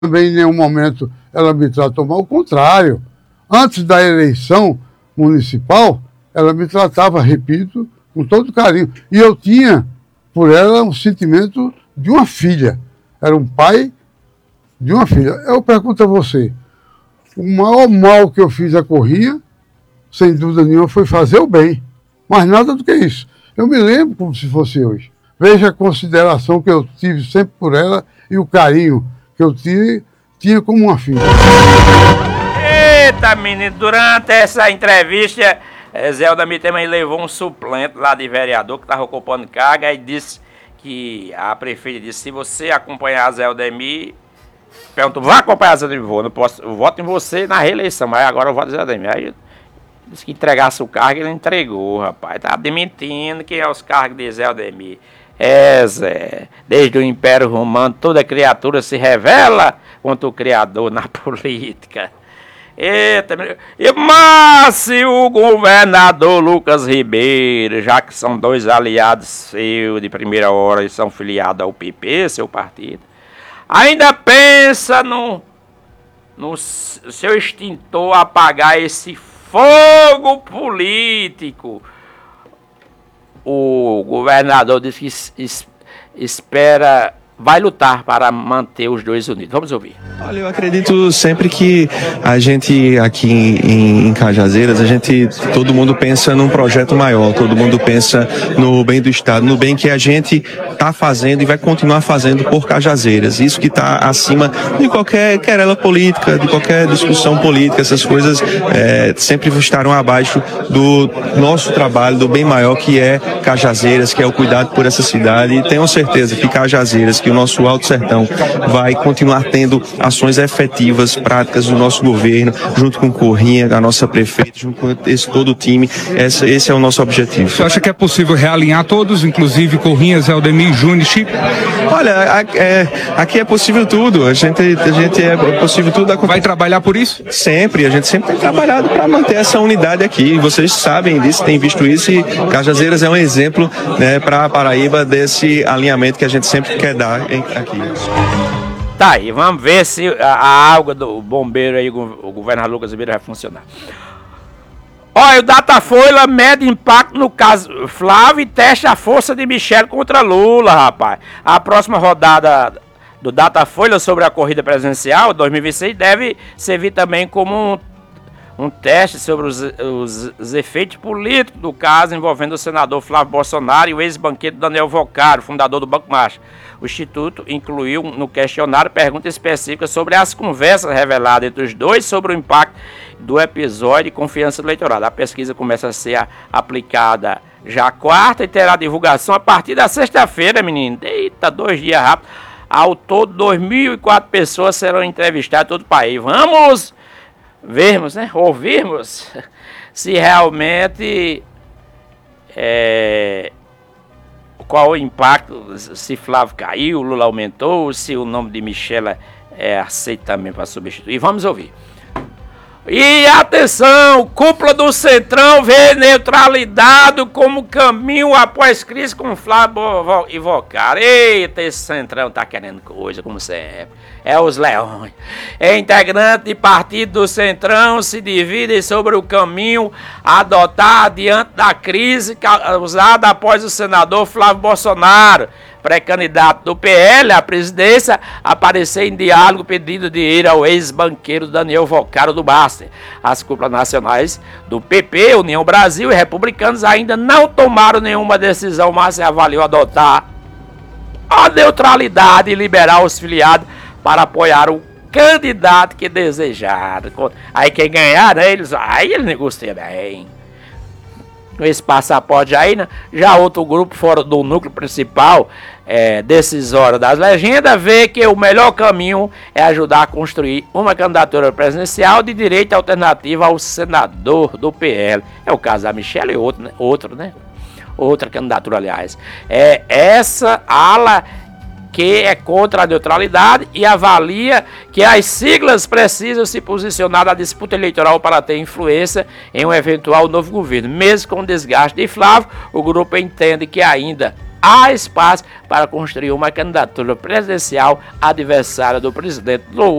Também em nenhum momento ela me tratou mal, ao contrário. Antes da eleição municipal, ela me tratava, repito, com todo carinho. E eu tinha por ela um sentimento de uma filha. Era um pai de uma filha. Eu pergunto a você, o maior mal que eu fiz a Corrinha, sem dúvida nenhuma, foi fazer o bem. Mas nada do que isso. Eu me lembro como se fosse hoje. Veja a consideração que eu tive sempre por ela e o carinho que eu tinha como uma filha. Eita, menino, durante essa entrevista, Zé Aldemir também levou um suplente lá de vereador que estava ocupando carga e disse que a prefeita disse, se você acompanhar Zé Aldemir, perguntou, vai acompanhar Zé Aldemir? Vou, não posso, eu voto em você na reeleição, mas agora eu voto em Zé Aldemir. Aí disse que entregasse o cargo, ele entregou, rapaz. Tá dementindo quem é os cargos de Zé Aldemir. Zé, desde o Império Romano, toda criatura se revela contra o Criador na política. Eita, mas se o governador Lucas Ribeiro, já que são dois aliados seus de primeira hora e são filiados ao PP, seu partido, ainda pensa no seu extintor apagar esse fogo político, o governador disse que espera, vai lutar para manter os dois unidos. Vamos ouvir. Olha, eu acredito sempre que a gente aqui em Cajazeiras, todo mundo pensa num projeto maior, todo mundo pensa no bem do Estado, no bem que a gente está fazendo e vai continuar fazendo por Cajazeiras. Isso que está acima de qualquer querela política, de qualquer discussão política, essas coisas sempre estarão abaixo do nosso trabalho, do bem maior que é Cajazeiras, que é o cuidado por essa cidade. E tenho certeza que Cajazeiras, que o nosso Alto Sertão vai continuar tendo ações efetivas, práticas do nosso governo, junto com Corrinha, a nossa prefeita, junto com todo o time. Esse é o nosso objetivo. Você acha que é possível realinhar todos, inclusive Corrinha, Zé Aldemir, Júnior, Chico? Olha, aqui é possível tudo. A gente é possível tudo. Vai trabalhar por isso? Sempre. A gente sempre tem trabalhado para manter essa unidade aqui. Vocês sabem disso, têm visto isso, e Cajazeiras é um exemplo, né, para a Paraíba desse alinhamento que a gente sempre quer dar aqui. Tá aí, vamos ver se a água do bombeiro aí, o governador Lucas Ribeiro, vai funcionar. Olha, o Datafolha mede impacto no caso Flávio e testa a força de Michele contra Lula, rapaz. A próxima rodada do Datafolha sobre a corrida presidencial 2026 deve servir também como um teste sobre os efeitos políticos do caso envolvendo o senador Flávio Bolsonaro e o ex-banqueiro Daniel Vocaro, fundador do Banco Marcha. O Instituto incluiu no questionário perguntas específicas sobre as conversas reveladas entre os dois sobre o impacto do episódio de confiança eleitoral. A pesquisa começa a ser aplicada já quarta e terá divulgação a partir da sexta-feira, menino. Eita, 2 dias rápido. Ao todo, 2.004 pessoas serão entrevistadas em todo o país. Vamos vermos, né? Ouvirmos se realmente qual o impacto, se Flávio caiu, Lula aumentou, se o nome de Michele é aceito também para substituir. Vamos ouvir. E atenção, cúpula do Centrão vê neutralidade como caminho após crise com Flávio e Vocaro. Eita, esse Centrão tá querendo coisa, como sempre. É os leões. Integrantes de partido do Centrão se dividem sobre o caminho a adotar diante da crise causada após o senador Flávio Bolsonaro, pré-candidato do PL à presidência, aparecer em diálogo pedindo de ir ao ex-banqueiro Daniel Vocaro do Baster. As cúpulas nacionais do PP, União Brasil e Republicanos ainda não tomaram nenhuma decisão, mas se avaliou adotar a neutralidade e liberar os filiados para apoiar o candidato que desejaram. Aí quem ganhar, né, aí ele negocia bem. Esse passaporte aí, né? Já outro grupo fora do núcleo principal decisório das legendas vê que o melhor caminho é ajudar a construir uma candidatura presidencial de direita alternativa ao senador do PL. É o caso da Michele e outro, né? Outra candidatura, aliás. É essa ala que é contra a neutralidade e avalia que as siglas precisam se posicionar na disputa eleitoral para ter influência em um eventual novo governo. Mesmo com o desgaste de Flávio, o grupo entende que ainda há espaço para construir uma candidatura presidencial adversária do presidente Lula.